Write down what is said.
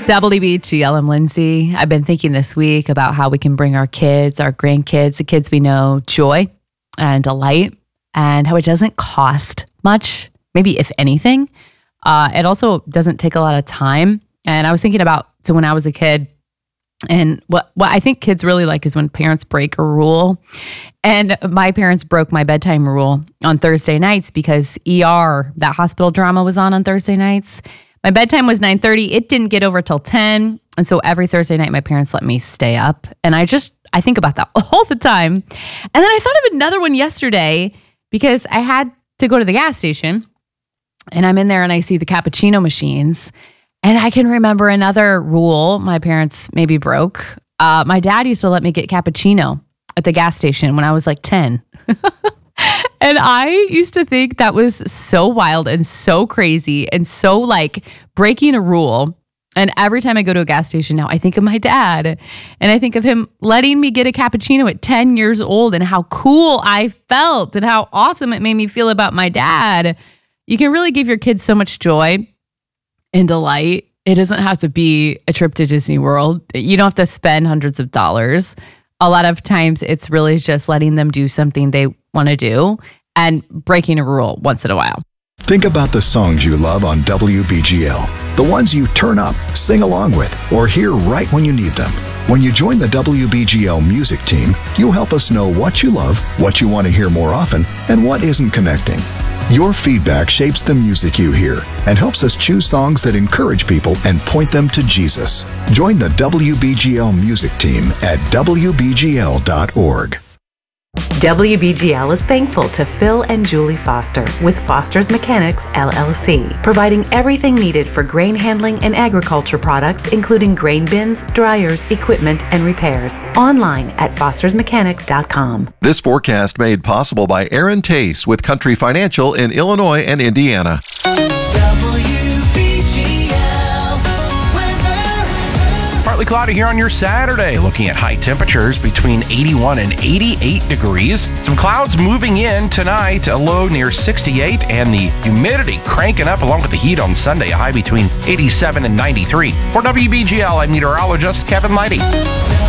WBGL, I'm Lindsay. I've been thinking this week about how we can bring our kids, our grandkids, the kids we know, joy and delight, and how it doesn't cost much, maybe if anything. It also doesn't take a lot of time. And I was thinking about, so when I was a kid, and what I think kids really like is when parents break a rule. And my parents broke my bedtime rule on Thursday nights because ER, that hospital drama, was on Thursday nights. My bedtime was 9:30. It didn't get over till 10. And so every Thursday night, my parents let me stay up. And I think about that all the time. And then I thought of another one yesterday because I had to go to the gas station. And I'm in there and I see the cappuccino machines. And I can remember another rule my parents maybe broke. My dad used to let me get cappuccino at the gas station when I was like 10. And I used to think that was so wild and so crazy and so like breaking a rule. And every time I go to a gas station now, I think of my dad and I think of him letting me get a cappuccino at 10 years old and how cool I felt and how awesome it made me feel about my dad. You can really give your kids so much joy and delight. It doesn't have to be a trip to Disney World. You don't have to spend hundreds of dollars. A lot of times it's really just letting them do something they want to do and breaking a rule once in a while. Think about the songs you love on WBGL, the ones you turn up, sing along with, or hear right when you need them. When you join the WBGL music team, you'll help us know what you love, what you want to hear more often, and what isn't connecting. Your feedback shapes the music you hear and helps us choose songs that encourage people and point them to Jesus. Join the WBGL music team at WBGL.org. WBGL is thankful to Phil and Julie Foster with Foster's Mechanics, LLC, providing everything needed for grain handling and agriculture products, including grain bins, dryers, equipment, and repairs. Online at fostersmechanic.com. This forecast made possible by Aaron Tace with Country Financial in Illinois and Indiana. Partly cloudy here on your Saturday, looking at high temperatures between 81 and 88 degrees. Some clouds moving in tonight, a low near 68, and the humidity cranking up along with the heat on Sunday, a high between 87 and 93. For WBGL, I'm meteorologist Kevin Lighty.